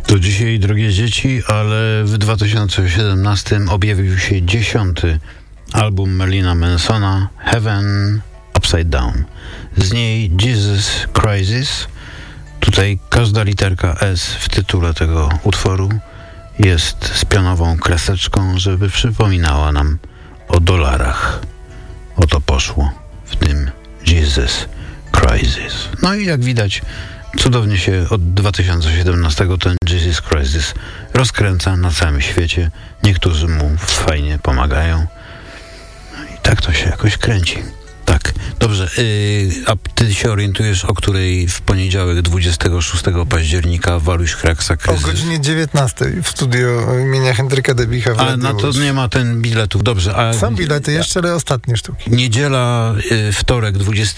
To dzisiaj, drogie dzieci, ale w 2017 objawił się 10. album Marylina Mansona, Heaven Upside Down. Z niej Jesus Crisis. Tutaj każda literka S w tytule tego utworu jest z pionową kreseczką, żeby przypominała nam o dolarach. O to poszło w tym Jesus Crisis. No i jak widać, cudownie się od 2017 ten Jesus Crisis rozkręca na całym świecie. Niektórzy mu fajnie pomagają. No i tak to się jakoś kręci. Tak, dobrze. A ty się orientujesz, o której w poniedziałek 26 października Waluś Kraksa Kryzys? O godzinie 19 w studio imienia Henryka Debicha w Ale na to nie ma ten biletów. Dobrze. A są bilety jeszcze, ale ostatnie sztuki. Niedziela, wtorek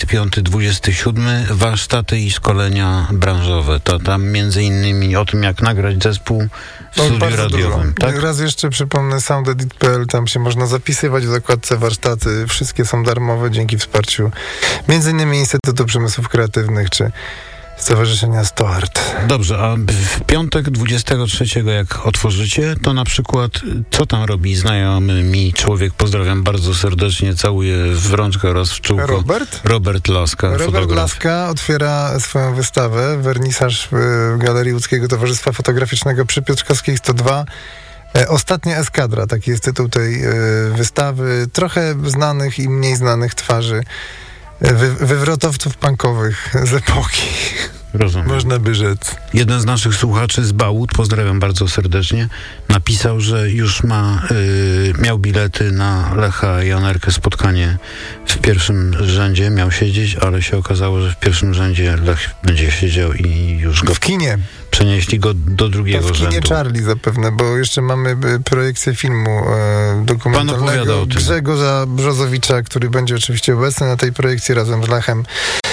25-27 warsztaty i szkolenia branżowe. To tam między innymi o tym, jak nagrać zespół w studiu radiowym. Tak? Raz jeszcze przypomnę soundedit.pl, tam się można zapisywać w zakładce warsztaty. Wszystkie są darmowe dzięki wsparciu między innymi Instytutu Przemysłów Kreatywnych czy Stowarzyszenia Stoart. Dobrze, a w piątek 23 jak otworzycie, to na przykład co tam robi znajomy mi człowiek, pozdrawiam bardzo serdecznie, całuję w rączkę oraz w czółko. Robert Laska, Robert fotograf. Laska otwiera swoją wystawę, wernisaż w Galerii Łódzkiego Towarzystwa Fotograficznego przy Piotrkowskiej 102. Ostatnia eskadra, taki jest tytuł tej wystawy. Trochę znanych i mniej znanych twarzy wywrotowców punkowych z epoki. Rozumiem. Można by rzec. Jeden z naszych słuchaczy z Bałut, pozdrawiam bardzo serdecznie, napisał, że już miał bilety na Lecha i Anerkę spotkanie w pierwszym rzędzie, miał siedzieć, ale się okazało, że w pierwszym rzędzie Lech będzie siedział i już go w kinie przenieśli go do drugiego rzędu. W kinie Charlie zapewne, bo jeszcze mamy projekcję filmu dokumentalnego Grzegorza Brzozowicza, który będzie oczywiście obecny na tej projekcji razem z Lechem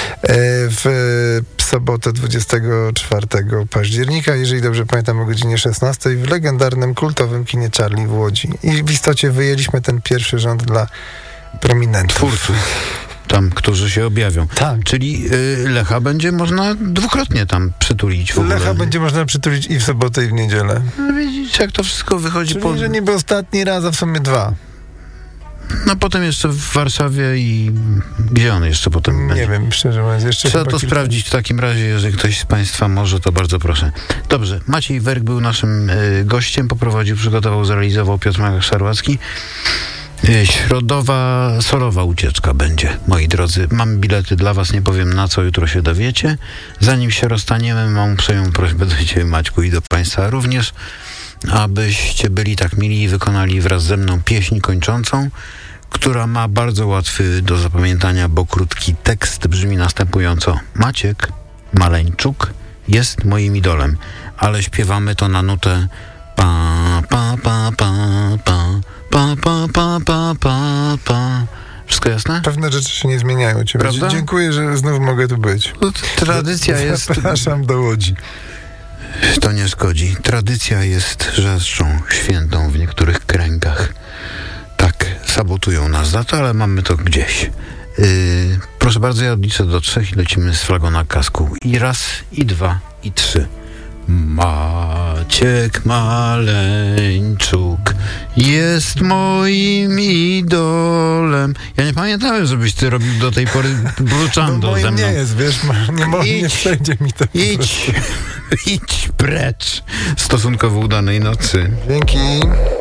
w sobotę 24 października, jeżeli dobrze pamiętam, o godzinie 16 w legendarnym, kultowym kinie Charlie w Łodzi. I w istocie wyjęliśmy ten pierwszy rząd dla prominentów. Twórców. Tam, którzy się objawią. Tak. Czyli Lecha będzie można dwukrotnie tam przytulić w ogóle. Lecha będzie można przytulić i w sobotę, i w niedzielę. No widzicie, jak to wszystko wychodzi. Czyli, że niby ostatni raz, a w sumie dwa. No potem jeszcze w Warszawie i gdzie on jeszcze potem będzie? Nie wiem, szczerze mówiąc. Jeszcze trzeba to sprawdzić w takim razie, jeżeli ktoś z Państwa może, to bardzo proszę. Dobrze, Maciej Werk był naszym gościem, poprowadził, przygotował, zrealizował Piotr Szarłacki. Środowa, solowa ucieczka będzie, moi drodzy. Mam bilety dla was, nie powiem na co, jutro się dowiecie. Zanim się rozstaniemy, mam uprzejmą prośbę do ciebie, Maćku, i do państwa również, abyście byli tak mili i wykonali wraz ze mną pieśń kończącą, która ma bardzo łatwy do zapamiętania, bo krótki tekst brzmi następująco. Maciek Maleńczuk jest moim idolem, ale śpiewamy to na nutę pa, pa, pa, pa, pa. Pa, pa, pa, pa, pa, pa. Wszystko jasne? Pewne rzeczy się nie zmieniają. Prawda? Dziękuję, że znów mogę tu być. Tradycja jest... Zapraszam do Łodzi. To nie szkodzi. Tradycja jest rzeczą świętą w niektórych kręgach. Tak, sabotują nas za to, ale mamy to gdzieś. Proszę bardzo, ja odliczę do 3 i lecimy z flagą na kasku. I raz, i 2, i 3. Maciek Maleńczuk jest moim idolem. Ja nie pamiętałem, żebyś ty robił do tej pory bluczando ze mną. Nie jest, wiesz, nie przejdzie mi to. Idź precz stosunkowo udanej nocy. Dzięki.